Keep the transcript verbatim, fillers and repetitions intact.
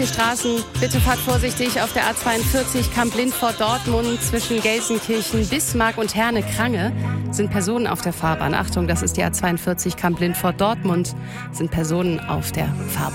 die Straßen. Bitte fahrt vorsichtig auf der A zweiundvierzig Kamp-Lindfort Dortmund zwischen Gelsenkirchen, Bismarck und Herne-Krange sind Personen auf der Fahrbahn. Achtung, das ist die A zweiundvierzig Kamp-Lindfort Dortmund, sind Personen auf der Fahrbahn.